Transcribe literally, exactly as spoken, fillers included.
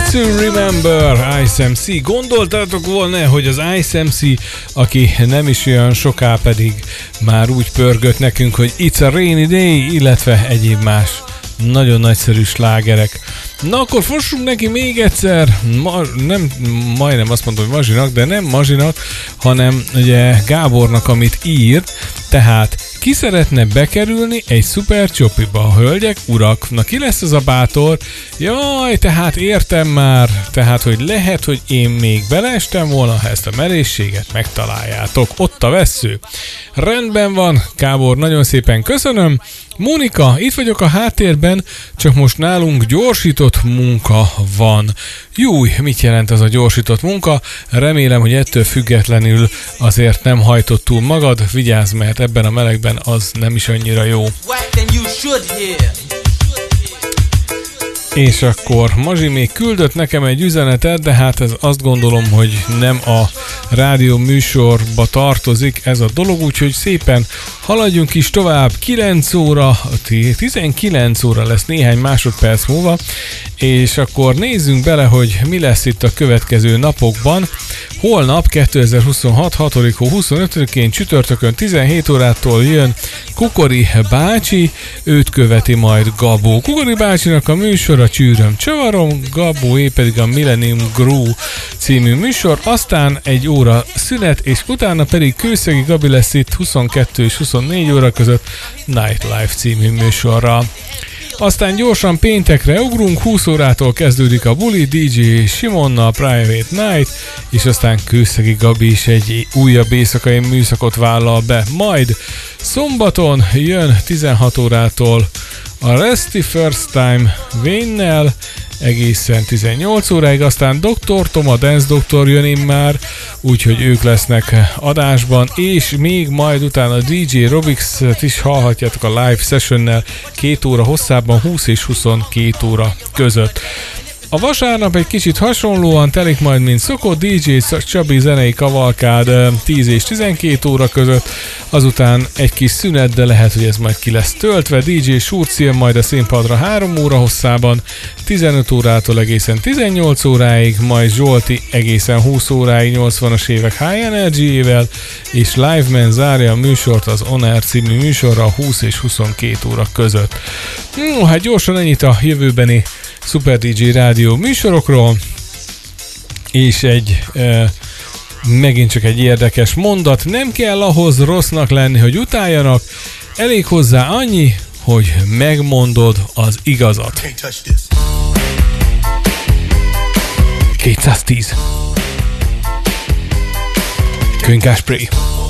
to Remember, Ice em cé. Gondoltátok volna, hogy az Ice em cé, aki nem is olyan soká pedig már úgy pörgött nekünk, hogy It's a Rainy Day, illetve egyéb más nagyon nagyszerű slágerek. Na akkor fossunk neki még egyszer, ma, nem majdnem azt mondom, hogy Mazsinak, de nem Mazsinak, hanem ugye Gábornak, amit írt, tehát ki szeretne bekerülni egy szuper csopiba, hölgyek, urak? Na ki lesz az a bátor? Jaj, tehát értem már, tehát hogy lehet, hogy én még beleestem volna, ha ezt a merészséget megtaláljátok. Ott a vessző. Rendben van, Gábor, nagyon szépen köszönöm. Mónika, itt vagyok a háttérben, csak most nálunk gyorsított munka van. Júj, mit jelent az a gyorsított munka? Remélem, hogy ettől függetlenül azért nem hajtott túl magad. Vigyázz, mert ebben a melegben az nem is annyira jó. És akkor Mazsi még küldött nekem egy üzenetet, de hát ez azt gondolom, hogy nem a rádió műsorba tartozik ez a dolog, úgyhogy szépen haladjunk is tovább. kilenc óra, tizenkilenc óra lesz néhány másodperc múlva, és akkor nézzünk bele, hogy mi lesz itt a következő napokban. Holnap kétezer-huszonhat. hatodik hó huszonötödikén csütörtökön tizenhét órától jön Kukori bácsi, őt követi majd Gabó. Kukori bácsinak a műsor a Csűröm Csavarom, Gabóé pedig a Millennium Groove című műsor, aztán egy óra szünet, és utána pedig Kőszegi Gabi lesz itt huszonkettő és huszonnégy óra között Nightlife című műsorral. Aztán gyorsan péntekre ugrunk, húsz órától kezdődik a buli, dé dzsé Simonnal Private Night, és aztán Kőszegi Gabi is egy újabb éjszakai műszakot vállal be. Majd szombaton jön tizenhat órától a Resty First Time Wayne-nel, egészen tizennyolc óráig, aztán doktor Tom, a Dance Doctor jön immár, úgyhogy ők lesznek adásban, és még majd utána a dé dzsé Robix-t is hallhatjátok a live sessionnel két óra hosszában, húsz és huszonkét óra között. A vasárnap egy kicsit hasonlóan telik majd, mint szokott, dé dzsé Csabi zenei kavalkád tíz és tizenkét óra között, azután egy kis szünet, de lehet, hogy ez majd ki lesz töltve, dé dzsé Surci jön majd a színpadra három óra hosszában, tizenöt órától egészen tizennyolc óráig, majd Zsolti egészen húsz óráig nyolcvanas évek High Energy-ével, és Live Man zárja a műsort az On Air című műsorra húsz és huszonkét óra között. No, hát gyorsan ennyit a jövőbeni Super dé dzsé rádió műsorokról, és egy e, megint csak egy érdekes mondat, nem kell ahhoz rossznak lenni, hogy utáljanak, elég hozzá annyi, hogy megmondod az igazat. kétszáztíz Könyvgáspray.